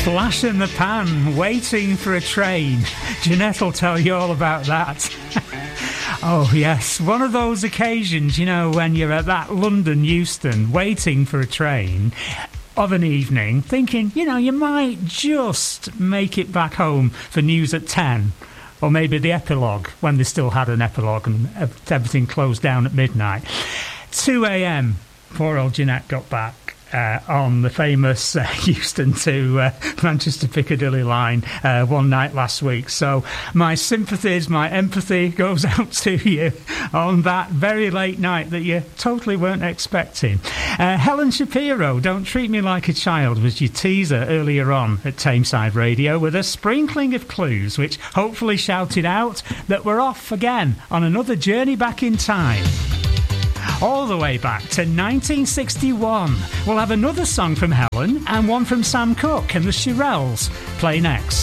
Flash in the pan, waiting for a train. Jeanette will tell you all about that. Oh, yes, one of those occasions, you know, when you're at that London Euston waiting for a train of an evening, thinking, you know, you might just make it back home for news at 10, or maybe the epilogue, when they still had an epilogue and everything closed down at midnight. 2 a.m, poor old Jeanette got back on the famous Euston to Manchester Piccadilly line one night last week. So my sympathies, my empathy goes out to you on that very late night that you totally weren't expecting. Helen Shapiro, Don't Treat Me Like a Child, was your teaser earlier on at Tameside Radio, with a sprinkling of clues which hopefully shouted out that we're off again on another journey back in time. All the way back to 1961. We'll have another song from Helen and one from Sam Cooke and the Shirelles play next.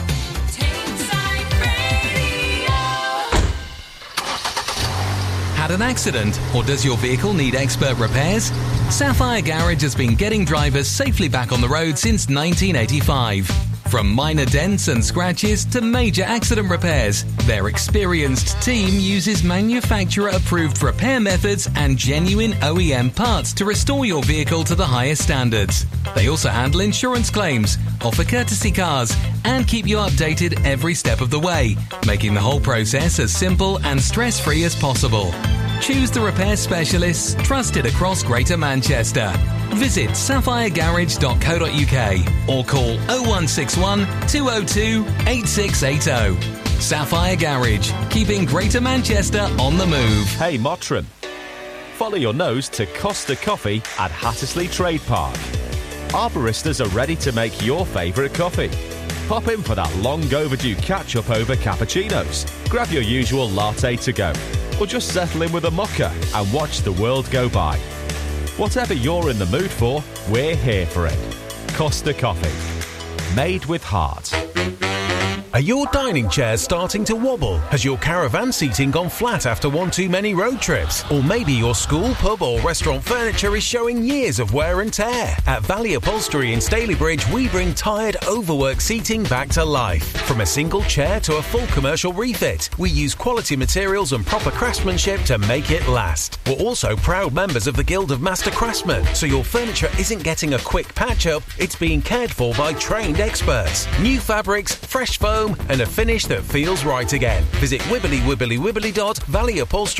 Had an accident, or does your vehicle need expert repairs? Sapphire Garage has been getting drivers safely back on the road since 1985. From minor dents and scratches to major accident repairs, their experienced team uses manufacturer-approved repair methods and genuine OEM parts to restore your vehicle to the highest standards. They also handle insurance claims, offer courtesy cars, and keep you updated every step of the way, making the whole process as simple and stress-free as possible. Choose the repair specialists trusted across Greater Manchester. Visit sapphiregarage.co.uk or call 0161 202 8680. Sapphire Garage, keeping Greater Manchester on the move. Hey Mottram, follow your nose to Costa Coffee at Hattersley Trade Park. Our baristas are ready to make your favourite coffee. Pop in for that long overdue catch-up over cappuccinos. Grab your usual latte to go, or just settle in with a mocha and watch the world go by. Whatever you're in the mood for, we're here for it. Costa Coffee. Made with heart. Are your dining chairs starting to wobble? Has your caravan seating gone flat after one too many road trips? Or maybe your school, pub or restaurant furniture is showing years of wear and tear? At Valley Upholstery in Stalybridge, we bring tired, overworked seating back to life. From a single chair to a full commercial refit, we use quality materials and proper craftsmanship to make it last. We're also proud members of the Guild of Master Craftsmen, so your furniture isn't getting a quick patch-up, it's being cared for by trained experts. New fabrics, fresh foam, and a finish that feels right again. Visit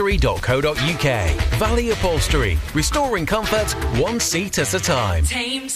wibbly.valleyupholstery.co.uk. Valley Upholstery, restoring comfort one seat at a time.